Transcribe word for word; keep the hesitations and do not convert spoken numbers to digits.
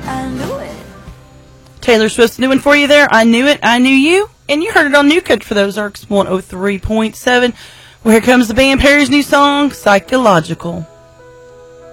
I knew it. Taylor Swift's new one for you there. I Knew It, I Knew You. And you heard it on New Country for those Ozarks one oh three point seven. Well, here comes the band Perry's new song, Psychological.